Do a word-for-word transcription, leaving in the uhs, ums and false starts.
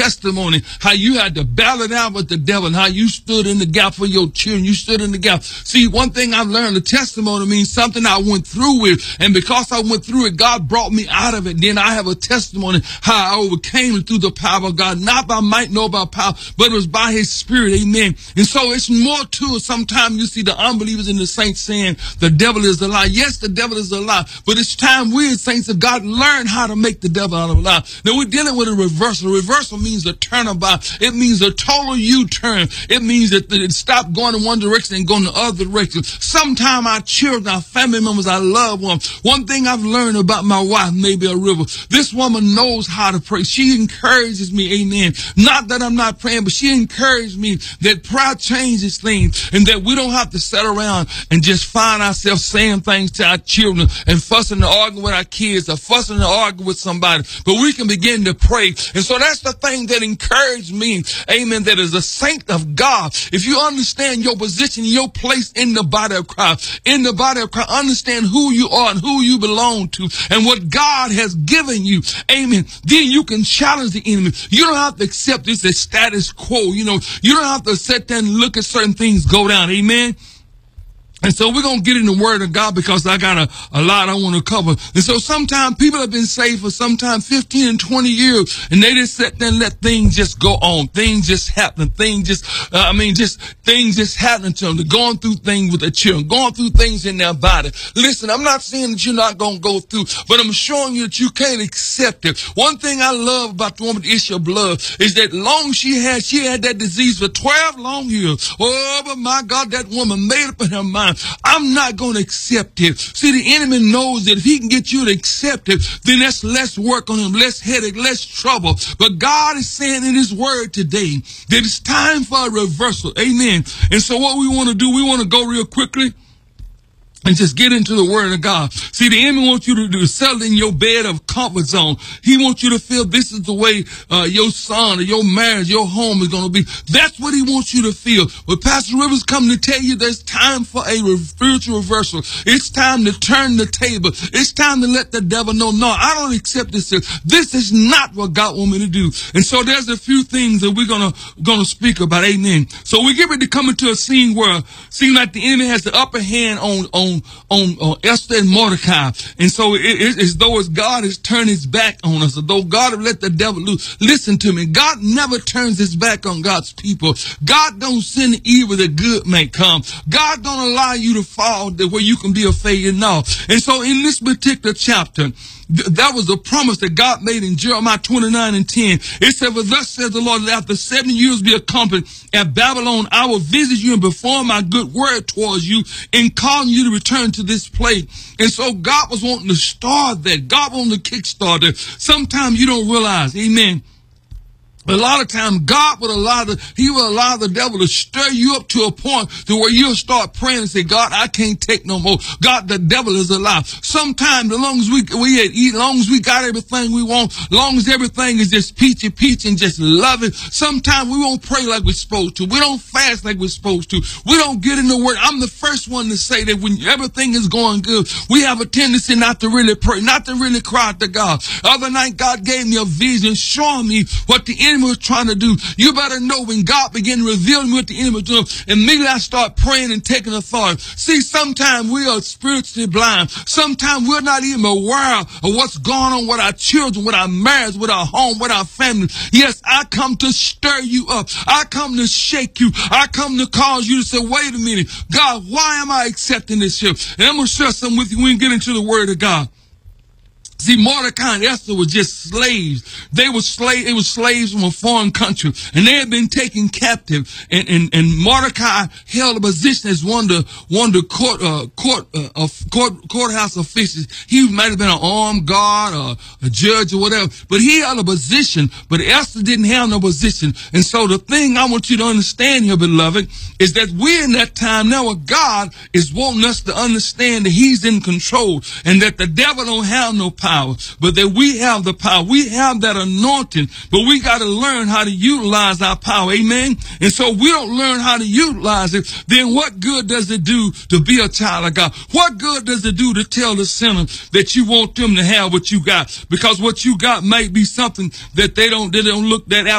testimony, how you had to battle it out with the devil and how you stood in the gap for your children. You stood in the gap. See, one thing I've learned, the testimony means something I went through with. And because I went through it, God brought me out of it. Then I have a testimony how I overcame it through the power of God. Not by might nor by power, but it was by his spirit. Amen. And so it's more to it. Sometimes you see the unbelievers and the saints saying the devil is a lie. Yes, the devil is a lie. But it's time we as saints of God learn how to make the devil out of a lie. Now we're dealing with a reversal. A reversal means a turnabout. It means a total U-turn. It means that it stop going in one direction and go in the other direction. Sometimes our children, our family members, our loved ones. One thing I've learned about my wife, maybe a river. This woman knows how to pray. She encourages me. Amen. Not that I'm not praying, but she encouraged me that prayer changes things and that we don't have to sit around and just find ourselves saying things to our children and fussing and arguing with our kids or fussing and arguing with somebody. But we can begin to pray. And so that's the thing that encouraged me. Amen. That as a saint of God, if you understand your position, your place in the body of Christ, in the body of Christ, understand who you are and who you belong to and what God has given you. Amen. Then you can challenge the enemy. You don't have to accept this as status quo. You know, you don't have to sit there and look at certain things go down. Amen. And so we're going to get in the word of God because I got a, a lot I want to cover. And so sometimes people have been saved for sometimes fifteen and twenty years and they just sit there and let things just go on. Things just happen. Things just, uh, I mean, just things just happening to them. They're going through things with their children, going through things in their body. Listen, I'm not saying that you're not going to go through, but I'm showing you that you can't accept it. One thing I love about the woman, the issue of blood, is that long she had, she had that disease for twelve long years. Oh, but my God, that woman made up in her mind. I'm not going to accept it. See, the enemy knows that if he can get you to accept it, then that's less work on him, less headache, less trouble. But God is saying in his word today that it's time for a reversal. Amen. And so what we want to do, we want to go real quickly and just get into the word of God. See, the enemy wants you to do settle in your bed of comfort zone. He wants you to feel this is the way uh, your son or your marriage, your home is going to be. That's what he wants you to feel. But Pastor Rivers come to tell you there's time for a re- spiritual reversal. It's time to turn the table. It's time to let the devil know, no, I don't accept this. This is not what God wants me to do. And so there's a few things that we're going to going to speak about. Amen. So we get ready to come into a scene where it seems like the enemy has the upper hand on, on On, on, on Esther and Mordecai. And so it, it, it's as though as God has turned his back on us, as though God have let the devil loose. Listen to me. God never turns his back on God's people. God don't send evil that good may come. God don't allow you to fall where you can be a failure. No. And so in this particular chapter, that was a promise that God made in Jeremiah twenty-nine and ten. It said, "For thus says the Lord, that after seven years be accomplished at Babylon, I will visit you and perform my good word towards you in calling you to return to this place." And so God was wanting to start that. God wanted to kickstart that. Sometimes you don't realize, amen, a lot of times God would allow the, he will allow the devil to stir you up to a point to where you'll start praying and say, God, I can't take no more. God, the devil is alive. Sometimes, as long as we, we eat, as long as we got everything we want, as long as everything is just peachy peach and just love it, sometimes we won't pray like we're supposed to. We don't fast like we're supposed to. We don't get in the word. I'm the first one to say that when everything is going good, we have a tendency not to really pray, not to really cry to God. The other night, God gave me a vision showing me what the enemy was trying to do. You better know when God began to reveal me what the enemy was doing, immediately I start praying and taking authority. See, sometimes we are spiritually blind. Sometimes we're not even aware of what's going on with our children, with our marriage, with our home, with our family. Yes, I come to stir you up. I come to shake you. I come to cause you to say, wait a minute, God, why am I accepting this here? And I'm going to share something with you when we get into the word of God. See, Mordecai and Esther were just slaves. They were slaves. They were slaves from a foreign country, and they had been taken captive. And and, and Mordecai held a position as one of the one of the court uh, court uh, of court courthouse officials. He might have been an armed guard or a judge or whatever, but he held a position. But Esther didn't have no position. And so the thing I want you to understand here, beloved, is that we're in that time now where God is wanting us to understand that He's in control and that the devil don't have no power. Power, but that we have the power. We have that anointing, but we got to learn how to utilize our power. Amen. And so we don't learn how to utilize it, then what good does it do to be a child of God? What good does it do to tell the sinner that you want them to have what you got? Because what you got might be something that they don't, they don't look that